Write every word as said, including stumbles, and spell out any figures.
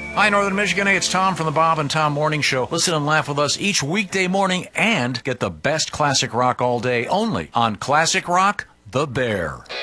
Hi, Northern Michigan. Hey, it's Tom from the Bob and Tom Morning Show. Listen and laugh with us each weekday morning and get the best classic rock all day only on Classic Rock, The Bear.